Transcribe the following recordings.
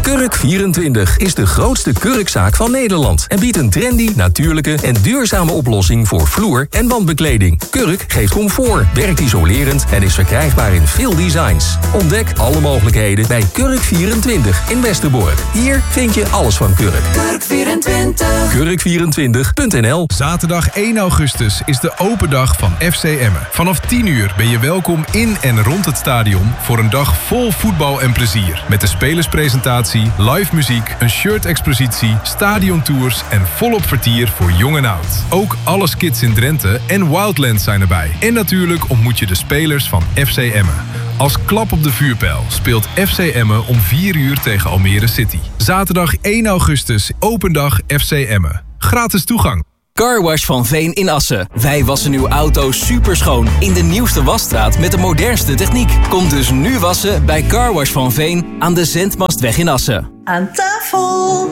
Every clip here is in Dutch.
Kurk24 is de grootste kurkzaak van Nederland en biedt een trendy, natuurlijke en duurzame oplossing voor vloer- en wandbekleding. Kurk geeft comfort, werkt isolerend en is verkrijgbaar in veel designs. Ontdek alle mogelijkheden bij Kurk24 in Westerbork. Hier vind je alles van Kurk. Kurk24. Kurk24.nl. Zaterdag 1 augustus is de open dag van FC Emmen. Vanaf 10 uur ben je welkom in en rond het stadion voor een dag vol voetbal en plezier. Met de spelerspresentatie, live muziek, een shirt-expositie, stadiontours en volop vertier voor jong en oud. Ook alle skits in Drenthe en Wildlands zijn erbij. En natuurlijk ontmoet je de spelers van FC Emmen. Als klap op de vuurpijl speelt FC Emmen om 4 uur tegen Almere City. Zaterdag 1 augustus, open dag FC Emmen. Gratis toegang. Carwash van Veen in Assen. Wij wassen uw auto superschoon in de nieuwste wasstraat met de modernste techniek. Kom dus nu wassen bij Carwash van Veen aan de Zendmastweg in Assen. Aan tafel!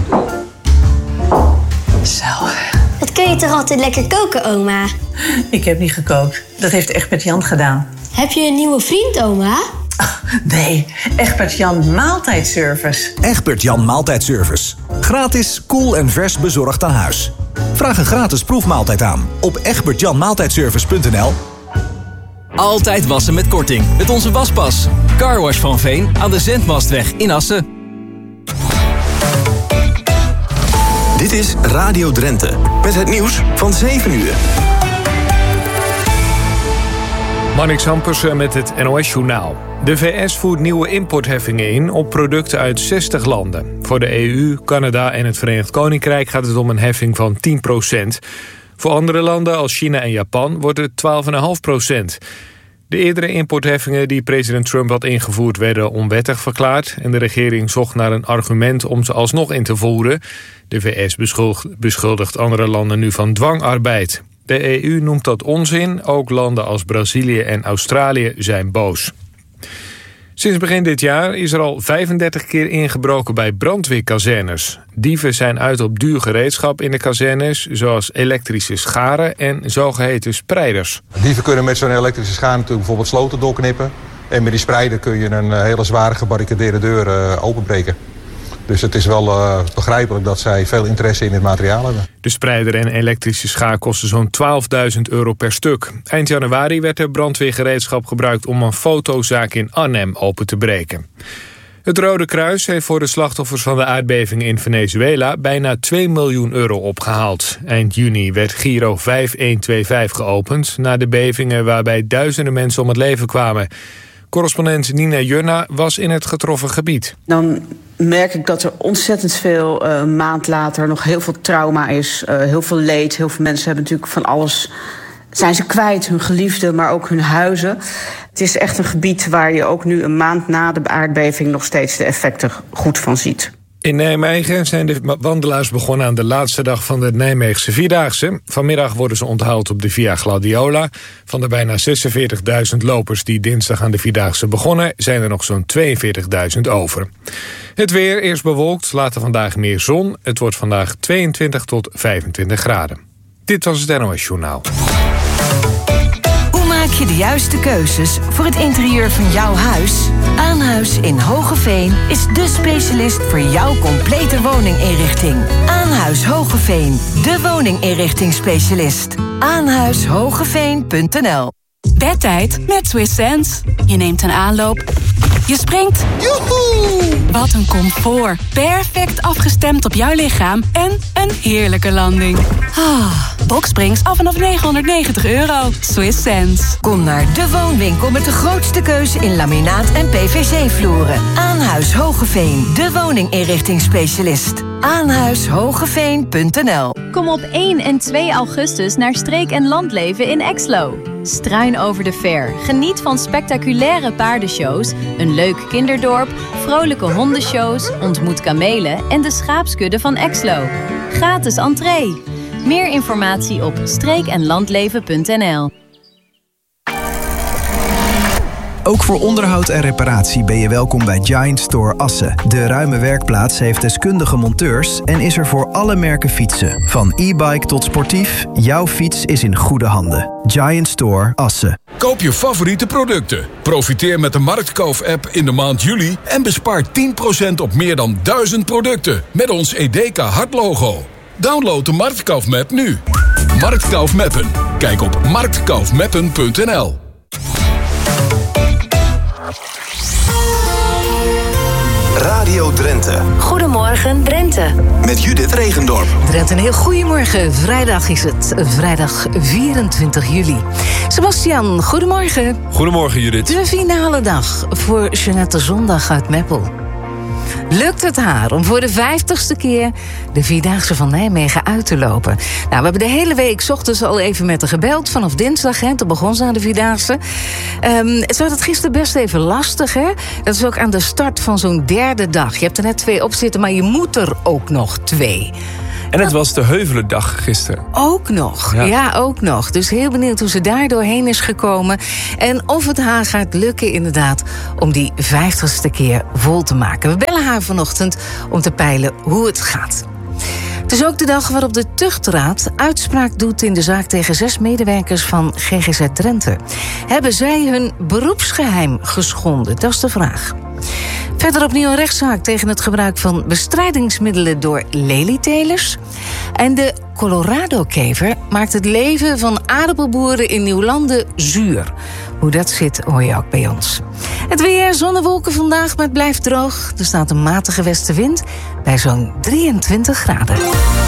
Zo. Wat kun je toch altijd lekker koken, oma? Ik heb niet gekookt. Dat heeft Egbert-Jan gedaan. Heb je een nieuwe vriend, oma? Nee, Egbert-Jan Maaltijdservice. Egbert-Jan Maaltijdservice. Gratis, koel en vers bezorgd aan huis. Vraag een gratis proefmaaltijd aan op egbertjanmaaltijdservice.nl. Altijd wassen met korting met onze waspas. Carwash van Veen aan de Zendmastweg in Assen. Dit is Radio Drenthe met het nieuws van 7 uur. Marnix Hampersen met het NOS-journaal. De VS voert nieuwe importheffingen in op producten uit 60 landen. Voor de EU, Canada en het Verenigd Koninkrijk gaat het om een heffing van 10%. Voor andere landen als China en Japan wordt het 12,5%. De eerdere importheffingen die president Trump had ingevoerd werden onwettig verklaard en de regering zocht naar een argument om ze alsnog in te voeren. De VS beschuldigt andere landen nu van dwangarbeid. De EU noemt dat onzin, ook landen als Brazilië en Australië zijn boos. Sinds begin dit jaar is er al 35 keer ingebroken bij brandweerkazernes. Dieven zijn uit op duur gereedschap in de kazernes, zoals elektrische scharen en zogeheten spreiders. Dieven kunnen met zo'n elektrische schaar natuurlijk bijvoorbeeld sloten doorknippen. En met die spreider kun je een hele zware gebarricadeerde deur openbreken. Dus het is wel begrijpelijk dat zij veel interesse in dit materiaal hebben. De spreider en elektrische schaar kosten zo'n €12.000 per stuk. Eind januari werd er brandweergereedschap gebruikt om een fotozaak in Arnhem open te breken. Het Rode Kruis heeft voor de slachtoffers van de aardbeving in Venezuela bijna €2 miljoen opgehaald. Eind juni werd Giro 5125 geopend na de bevingen waarbij duizenden mensen om het leven kwamen. Correspondent Nina Junna was in het getroffen gebied. Dan merk ik dat er ontzettend veel maand later nog heel veel trauma is. Heel veel leed. Heel veel mensen hebben natuurlijk van alles. Zijn ze kwijt, hun geliefden, maar ook hun huizen. Het is echt een gebied waar je ook nu een maand na de aardbeving nog steeds de effecten goed van ziet. In Nijmegen zijn de wandelaars begonnen aan de laatste dag van de Nijmeegse Vierdaagse. Vanmiddag worden ze onthaald op de Via Gladiola. Van de bijna 46.000 lopers die dinsdag aan de Vierdaagse begonnen, zijn er nog zo'n 42.000 over. Het weer, eerst bewolkt, later vandaag meer zon. Het wordt vandaag 22 tot 25 graden. Dit was het NOS Journaal. Maak je de juiste keuzes voor het interieur van jouw huis? Aanhuis in Hoogeveen is dé specialist voor jouw complete woninginrichting. Aanhuis Hoogeveen, de woninginrichtingsspecialist. Aanhuishogeveen.nl. Bedtijd met Swiss Sense. Je neemt een aanloop. Je springt. Joehoe! Wat een comfort. Perfect afgestemd op jouw lichaam en een heerlijke landing. Boxsprings af vanaf €990. Swiss Sense. Kom naar de woonwinkel met de grootste keuze in laminaat en PVC-vloeren. Aanhuis Hoogeveen, de woninginrichtingsspecialist. Aanhuishogeveen.nl. Kom op 1 en 2 augustus naar Streek- en Landleven in Exlo. Struin over de Ver. Geniet van spectaculaire paardenshows, een leuk kinderdorp, vrolijke hondenshows, ontmoet kamelen en de schaapskudde van Exlo. Gratis entree. Meer informatie op streekenlandleven.nl. Ook voor onderhoud en reparatie ben je welkom bij Giant Store Assen. De ruime werkplaats heeft deskundige monteurs en is er voor alle merken fietsen. Van e-bike tot sportief, jouw fiets is in goede handen. Giant Store Assen. Koop je favoriete producten. Profiteer met de Marktkoop-app in de maand juli en bespaar 10% op meer dan 1000 producten met ons Edeka hartlogo. Download de Marktkoop-map nu. Marktkoop-mappen. Kijk op marktkoopmappen.nl. Radio Drenthe. Goedemorgen Drenthe. Met Judith Regendorp. Drenthe, een heel goedemorgen. Vrijdag is het. Vrijdag 24 juli. Sebastian, goedemorgen. Goedemorgen Judith. De finale dag voor Jeanette Zondag uit Meppel. Lukt het haar om voor de 50ste keer de Vierdaagse van Nijmegen uit te lopen? Nou, we hebben de hele week 's ochtends al even met haar gebeld. Vanaf dinsdag, hè, toen begon ze aan de Vierdaagse. Ze had het gisteren best even lastig, hè? Dat is ook aan de start van zo'n derde dag. Je hebt er net 2 op zitten, maar je moet er ook nog 2. En het was de Heuvelendag gisteren. Ook nog, ja, ook nog. Dus heel benieuwd hoe ze daar doorheen is gekomen. En of het haar gaat lukken inderdaad om die 50ste keer vol te maken. We bellen haar vanochtend om te peilen hoe het gaat. Het is ook de dag waarop de Tuchtraad uitspraak doet in de zaak tegen 6 medewerkers van GGZ Drenthe. Hebben zij hun beroepsgeheim geschonden? Dat is de vraag. Verder opnieuw een rechtszaak tegen het gebruik van bestrijdingsmiddelen door lelietelers. En de Colorado-kever maakt het leven van aardappelboeren in Nieuwlanden zuur. Hoe dat zit hoor je ook bij ons. Het weer, zonnewolken vandaag, maar het blijft droog. Er staat een matige westenwind bij zo'n 23 graden.